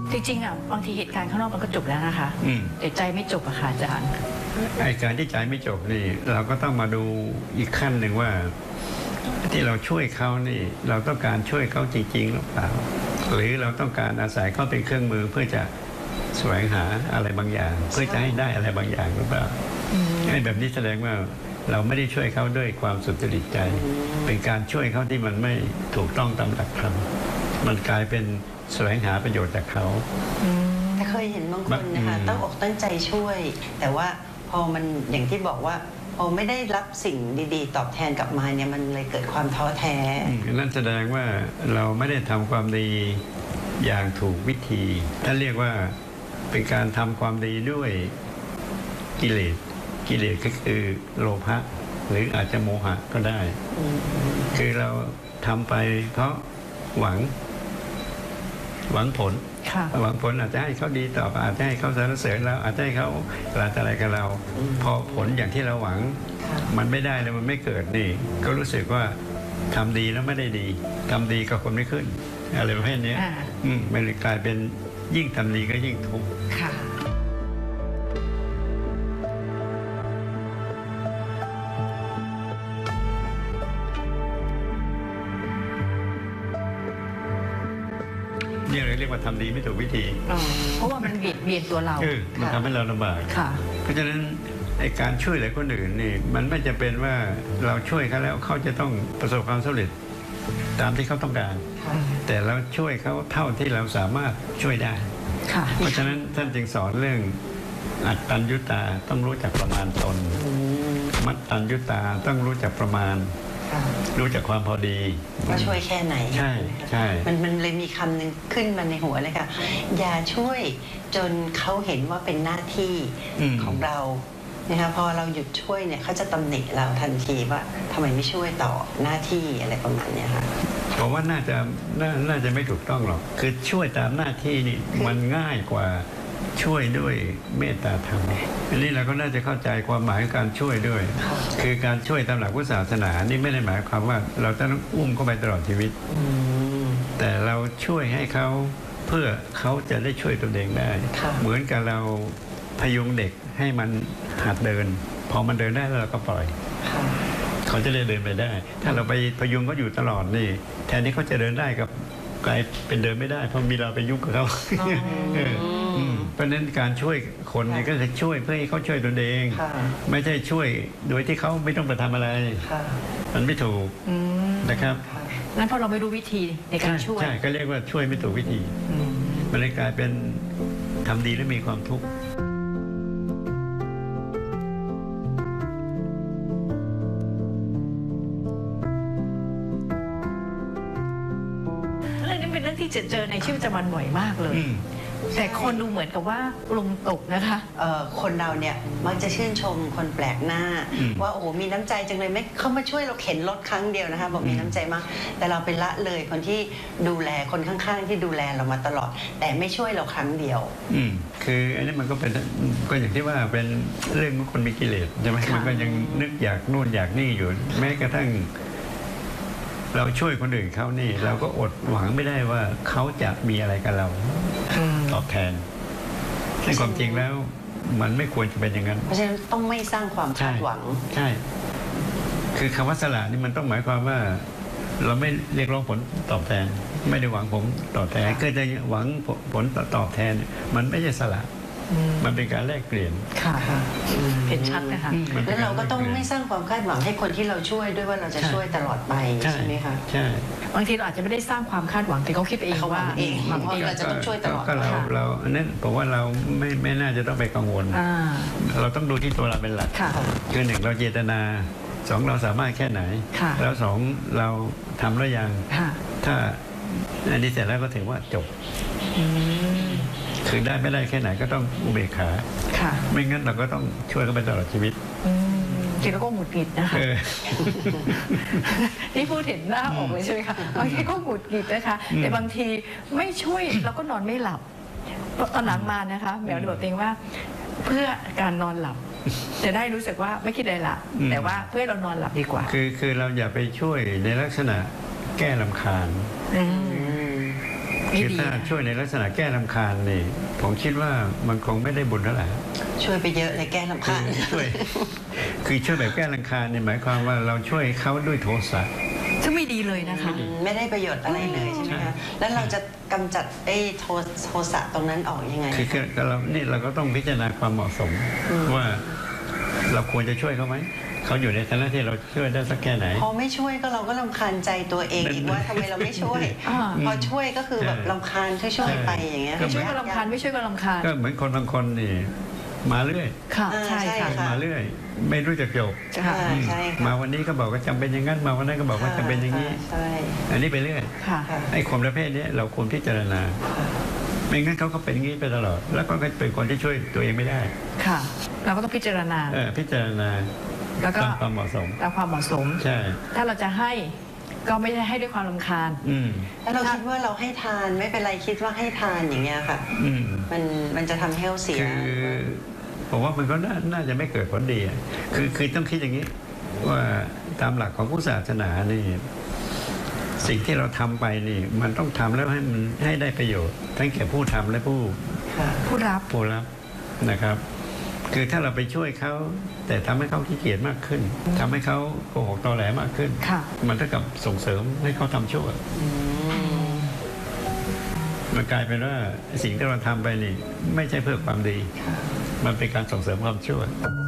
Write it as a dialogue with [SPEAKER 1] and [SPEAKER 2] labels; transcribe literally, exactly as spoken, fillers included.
[SPEAKER 1] จริงๆอ่ะบางทีเหตุการณ์ข้างนอกมันก็จบแล้วนะคะแต่ใจไม่จบอะค่ะอาจารย์
[SPEAKER 2] ไอ้การที่ใจไม่จบนี่เราก็ต้องมาดูอีกขั้นหนึ่งว่าที่เราช่วยเขานี่เราต้องการช่วยเขาจริงๆหรือเปล่าหรือเราต้องการอาศัยเขาเป็นเครื่องมือเพื่อจะแสวงหาอะไรบางอย่างเพื่อจะให้ได้อะไรบางอย่างหรือเปล่าไอ้แบบนี้แสดงว่าเราไม่ได้ช่วยเขาด้วยความสุจริตใจเป็นการช่วยเขาที่มันไม่ถูกต้องตามหลักธรรมมันกลายเป็นแสวงหาประโยชน์จากเขา
[SPEAKER 3] แต่เคยเห็นบางคนนะคะตั้งอกตั้งใจช่วยแต่ว่าพอมันอย่างที่บอกว่าพอไม่ได้รับสิ่งดีๆตอบแทนกลับมาเนี่ยมันเลยเกิดความท้อแท้
[SPEAKER 2] นั่นแสดงว่าเราไม่ได้ทำความดีอย่างถูกวิธีท่านเรียกว่าเป็นการทำความดีด้วยกิเลสกิเลสก็คือโลภะหรืออาจจะโมหะก็ได้คือเราทำไปเพราะหวังหวังผลหวังผลอาจจะให้เขาดีต่อไปอาจจะให้เขาสรรเสริญเราอาจจะให้เขาอะไรกับเราพอผลอย่างที่เราหวังมันไม่ได้แล้วมันไม่เกิดนี่ก็รู้สึกว่าทำดีแล้วไม่ได้ดีทำดีกับคนไม่ขึ้นอะไรประเภทนี้มันเลยกลายเป็นยิ่งทำดีก็ยิ่งทุกข์นี่เรียกว่าทำดีไม่ถูกวิธี
[SPEAKER 1] เพราะว่ามันเบียดเบียนตัวเรา
[SPEAKER 2] มันทำให้เราลำบากเพราะฉะนั้นไอ้การช่วยเหลือคนอื่นนี่มันไม่จะเป็นว่าเราช่วยเขาแล้วเขาจะต้องประสบความสำเร็จตามที่เขาต้องการแต่เราช่วยเขาเท่าที่เราสามารถช่วยได้เพราะฉะนั้นท่านจึงสอนเรื่องอัตตัญญุตาต้องรู้จักประมาณตนมัตตัญญุตาต้องรู้จักประมาณรู้จักความพอดี
[SPEAKER 3] ว่าช่วยแค่ไหน
[SPEAKER 2] ใช่ใช่
[SPEAKER 3] มันมันเลยมีคำหนึ่งขึ้นมาในหัวเลยค่ะอย่าช่วยจนเขาเห็นว่าเป็นหน้าที่ของเรานะคะพอเราหยุดช่วยเนี่ยเขาจะตำหนิเราทันทีว่าทำไมไม่ช่วยต่อหน้าที่อะไรประมาณนี้ค่ะ
[SPEAKER 2] ผมว่าน่าจะน่าน่าจะไม่ถูกต้องหรอกคือช่วยตามหน้าที่นี่มันง่ายกว่าช่วยด้วยเมตตาธรรมอันนี้เราก็น่าจะเข้าใจความหมายของการช่วยด้วยคือการช่วยตามหลักพุทธศาสนานี่ไม่ได้หมายความว่าเราจะต้องอุ้มเข้าไปตลอดชีวิตแต่เราช่วยให้เขาเพื่อเขาจะได้ช่วยตัวเองได้เหมือนกับเราพยุงเด็กให้มันหัดเดินพอมันเดินได้แล้วเราก็ปล่อยเขาจะได้เดินไปได้ถ้าเราไปพยุงเขาอยู่ตลอดนี่แทนที่เขาจะเดินได้กับกลายเป็นเดินไม่ได้เพราะมีเราไปยุ่งกับเขาเพราะฉะนั้นการช่วยคนนี่ก็คือช่วยเพื่อให้เขาช่วยตนเองไม่ใช่ช่วยโดยที่เขาไม่ต้องไปทำอะไรมันไม่ถูกนะครับ
[SPEAKER 1] งั้นพอเราไม่รู้วิธีในการช่วย
[SPEAKER 2] ใช่ก็เรียกว่าช่วยไม่ถูกวิธีมันเลยกลายเป็นทำดีและมีความทุกข์
[SPEAKER 1] ที่จะเจอในชีวิตประจำวันบ่อยมากเลยแต่คนดูเหมือนกับว่าลมตกนะคะ
[SPEAKER 3] คนเราเนี่ยมักจะชื่นชมคนแปลกหน้าว่าโอ้โหมีน้ำใจจังเลยไม่เขามาช่วยเราเข็นรถครั้งเดียวนะคะบอกมีน้ำใจมากแต่เราเป็นละเลยคนที่ดูแลคนข้างๆที่ดูแลเรามาตลอดแต่ไม่ช่วยเราครั้งเดียว
[SPEAKER 2] คืออันนี้มันก็เป็นก็อย่างที่ว่าเป็นเรื่องของคนมีกิเลสใช่ไหมมันก็ยังนึกอยากนู่นอยากนี่อยู่แม้กระทั่งเราช่วยคนอื่นเขานี่เราก็อดหวังไม่ได้ว่าเขาจะมีอะไรกับเราตอบแทนในความจริงแล้วมันไม่ควรจะเป็นอย่างนั้น
[SPEAKER 3] เพราะฉะนั้นต้องไม่สร้างความคาดหวัง
[SPEAKER 2] ใช่คือคำว่าสละนี่มันต้องหมายความว่าเราไม่เรียกร้องผลตอบแทนไม่ได้หวังผลตอบแทนก็จะหวังผลตอบแทนมันไม่ใช่สละมันเป็นการแลกเปลี่ยน
[SPEAKER 1] ค่ะเห็นชัดนะคะ
[SPEAKER 3] แล้วเราก็ต้องไม่สร้างความคาดหวังให้คนที่เราช่วยด้วยว่าเราจะช่วยตลอดไปใช่ไหมคะ
[SPEAKER 2] ใช่
[SPEAKER 1] บางทีเราอาจจะไม่ได้สร้างความคาดหวังแต่เขาคิดเองว่า
[SPEAKER 3] เองว่าเราจะต้องช่วยตลอด
[SPEAKER 2] ก็เราเราอันนั้นผมว่าเราไม่ไม่น่าจะต้องไปกังวลเราต้องดูที่ตัวเราเป็นหลักคือหนึ่งเราเจตนาสองเราสามารถแค่ไหนแล้วสองเราทำแล้วยังถ้าอันนี้เสร็จแล้วก็ถือว่าจบคือได้ไม่ได้แค่ไหนก็ต้องอุเบกขาไม่งั้นเราก็ต้องช่วยกันไปตลอดชีวิต
[SPEAKER 1] จริงแล้วก็หงุดหงิดนะคะนี่พูดเห็นหน้าออกเลยใช่ไหมคะบางทีก็หงุดหงิดนะคะแต่บางทีไม่ช่วยเราก็นอนไม่หลับตอนหลังมานะคะแมวบอกเองว่าเพื่อการนอนหลับจะได้รู้สึกว่าไม่คิดอะไรละแต่ว่าเพื่อเรานอนหลับดีกว่า
[SPEAKER 2] คือคือเราอย่าไปช่วยในลักษณะแก้รำคาญ
[SPEAKER 1] ไม่
[SPEAKER 2] คือ
[SPEAKER 1] ดี
[SPEAKER 2] ถ้าช่วยในลักษณะแก้รำคาญนี่ผมคิดว่ามันคงไม่ได้บุญเท่าไหร่
[SPEAKER 3] ช่วยไปเยอะเลยแก้ลำ
[SPEAKER 2] คือ
[SPEAKER 3] คาญ
[SPEAKER 2] ช่วยคือช่วยแบบแก้รำคาญนี่หมายความว่าเราช่วยเขาด้วยโทสะ
[SPEAKER 1] ซึ่งไม่ดีเลยนะคะ
[SPEAKER 3] ไม่ได้ประโยชน์อะไรเลยใช่ไหม
[SPEAKER 2] ใช่
[SPEAKER 3] คะ แล้วเราจะกำจัดไอ้โทโทสะตรงนั้นออกยังไง
[SPEAKER 2] คือคือเรานี่เราก็ต้องพิจารณาความเหมาะสมว่าเราควรจะช่วยเขาไหมเขาอยู่ในฐานะที่เราช่วยได้สักแค่ไหน
[SPEAKER 3] พอไม่ช่วยก็เราก็รำคาญใจตัวเองอีกว่าทำไมเราไม่ช่วย
[SPEAKER 1] อ่า
[SPEAKER 3] พอช่วยก็คือแบบ
[SPEAKER 2] ใช่
[SPEAKER 3] รำคาญช่วยๆไปอย่างเงี้ย
[SPEAKER 1] ไม่ช่วยก็รำคาญไม่ช่วยก็รำคาญ
[SPEAKER 2] ก็เหมือนคนบางคนนี่มาเรื่อย
[SPEAKER 1] ค่ะ
[SPEAKER 3] อ่า
[SPEAKER 1] ใช่
[SPEAKER 3] ใช่
[SPEAKER 1] ค่ะ
[SPEAKER 3] ค่ะ
[SPEAKER 2] มาเรื่อย ไม่รู้จักจบ
[SPEAKER 1] ค่ะ
[SPEAKER 3] อ่าใช่ค่ะ
[SPEAKER 2] มาวันนี้ก็บอกว่าจำเป็นอย่างนั้นมาวันนั้นก็บอกว่าจำเป็นอย่างนี้
[SPEAKER 3] ใช่
[SPEAKER 2] อันนี้ไปเรื่อย
[SPEAKER 1] ค่ะ
[SPEAKER 3] ค่ะ
[SPEAKER 2] ไอ้คนประเภทนี้เราควรพิจารณา ไม่งั้นเขาก็เป็นอย่างนี้ไปตลอด แล้วก็เป็นคนที่ช่วยตัวเองไม่ได้
[SPEAKER 1] ค่ะ เราก็ต้องพิจารณา
[SPEAKER 2] เออพิจารณา
[SPEAKER 1] แล้วก็
[SPEAKER 2] ตามความเหมาะสม
[SPEAKER 1] ตามความเหมาะสม
[SPEAKER 2] ใช่
[SPEAKER 1] ถ้าเราจะให้ก็ไม่ได้ให้ด้วยความรำคาญ
[SPEAKER 2] อืม
[SPEAKER 3] ถ้าเราคิดว่าเราให้ทานไม่เป็นไรคิดว่าให้ทานอย่างเงี้ยค่ะ
[SPEAKER 2] อืม
[SPEAKER 3] มันมันจะทำให้เราเสีย
[SPEAKER 2] คือผมว่ามันก็น่าน่าจะไม่เกิดผลดีอะคือคือต้องคิดอย่างนี้ ว่าตามหลักของพุทธศาสนานี่ สิ่งที่เราทำไปนี่ มันต้องทำแล้วให้มันให้ได้ประโยชน์ ทั้งแก่ผู้ทำและผู้
[SPEAKER 3] ค่ะ
[SPEAKER 1] ผู้รับ
[SPEAKER 2] ผู้รับนะครับ คือถ้าเราไปช่วยเขาแต่ทำให้เขาขี้เกียจมากขึ้นทำให้เขาโกหกตอแหลมากขึ้น
[SPEAKER 1] ค่ะ
[SPEAKER 2] มันเท่ากับส่งเสริมให้เขาทำชั่ว
[SPEAKER 3] อืม
[SPEAKER 2] มันกลายเป็นว่าสิ่งที่เราทำไปนี่ ไม่ใช่เพื่อความดี มันเป็นการส่งเสริมความชั่ว
[SPEAKER 3] ค